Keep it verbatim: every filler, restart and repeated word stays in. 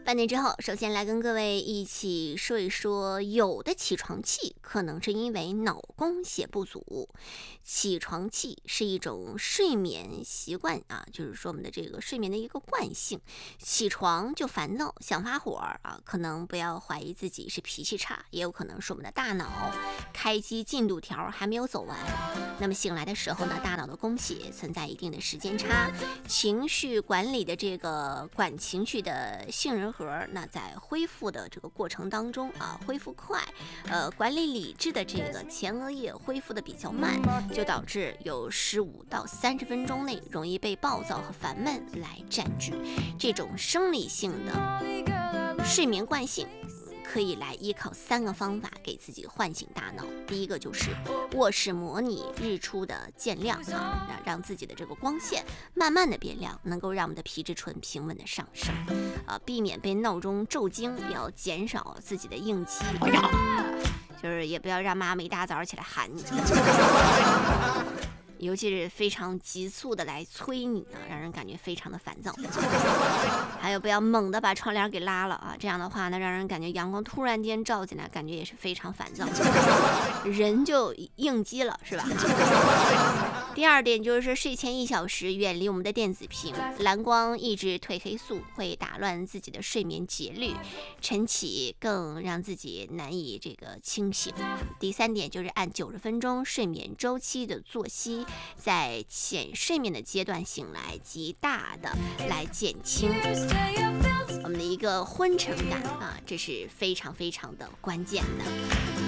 半点之后，首先来跟各位一起说一说，有的起床气可能是因为脑供血不足。起床气是一种睡眠习惯啊，就是说我们的这个睡眠的一个惯性，起床就烦躁想发火啊，可能不要怀疑自己是脾气差，也有可能是我们的大脑开机进度条还没有走完。那么醒来的时候呢，大脑的供血存在一定的时间差，情绪管理的这个管情绪的杏仁核，那在恢复的这个过程当中啊，恢复快，呃，管理理智的这个前额叶恢复的比较慢，就导致有十五到三十分钟内容易被暴躁和烦闷来占据。这种生理性的睡眠惯性，可以来依靠三个方法给自己唤醒大脑。第一个就是卧室模拟日出的渐亮啊，让自己的这个光线慢慢的变亮，能够让我们的皮质醇平稳的上升啊，避免被闹钟骤惊，要减少自己的应激，就是也不要让妈妈一大早起来喊你。尤其是非常急促的来催你呢，让人感觉非常的烦躁。还有不要猛地把窗帘给拉了啊，这样的话呢，让人感觉阳光突然间照进来，感觉也是非常烦躁，人就应激了，是吧？第二点就是睡前一小时远离我们的电子屏，蓝光抑制褪黑素，会打乱自己的睡眠节律，晨起更让自己难以这个清醒。第三点就是按九十分钟睡眠周期的作息，在浅睡眠的阶段醒来，极大的来减轻我们的一个昏沉感啊，这是非常非常的关键的。